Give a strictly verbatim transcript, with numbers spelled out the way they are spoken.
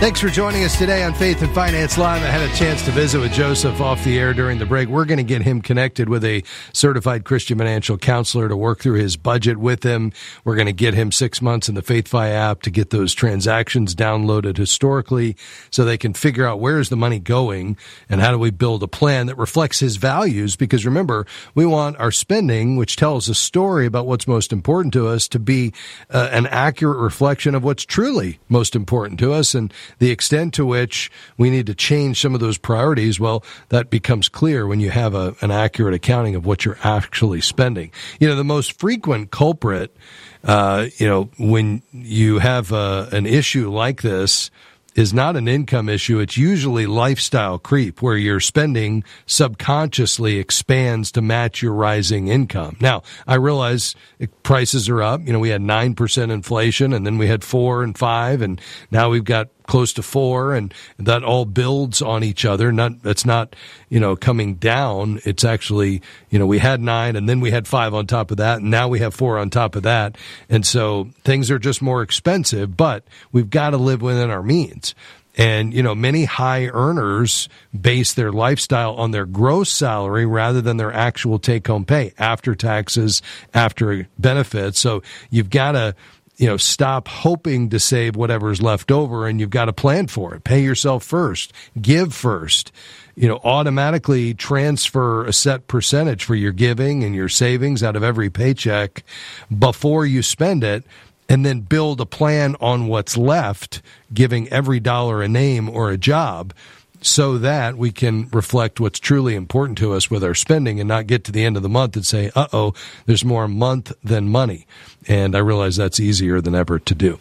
Thanks for joining us today on Faith and Finance Live. I had a chance to visit with Joseph off the air during the break. We're going to get him connected with a certified Christian financial counselor to work through his budget with him. We're going to get him six months in the FaithFi app to get those transactions downloaded historically so they can figure out where is the money going and how do we build a plan that reflects his values. Because remember, we want our spending, which tells a story about what's most important to us, to be uh, an accurate reflection of what's truly most important to us. And the extent to which we need to change some of those priorities, well, that becomes clear when you have a, an accurate accounting of what you're actually spending. You know, the most frequent culprit, uh, you know, when you have a, an issue like this, is not an income issue. It's usually lifestyle creep, where your spending subconsciously expands to match your rising income. Now, I realize prices are up. You know, we had nine percent inflation, and then we had four and five, and now we've got close to four, and that all builds on each other. Not, it's not, you know, coming down. It's actually, you know, we had nine, and then we had five on top of that, and now we have four on top of that. And so things are just more expensive, but we've got to live within our means. And, you know, many high earners base their lifestyle on their gross salary rather than their actual take-home pay after taxes, after benefits. So you've got to, you know, stop hoping to save whatever's left over, and you've got to plan for it. Pay yourself first. Give first. You know, automatically transfer a set percentage for your giving and your savings out of every paycheck before you spend it, and then build a plan on what's left, giving every dollar a name or a job, so that we can reflect what's truly important to us with our spending and not get to the end of the month and say, uh-oh, there's more month than money. And I realize that's easier than ever to do.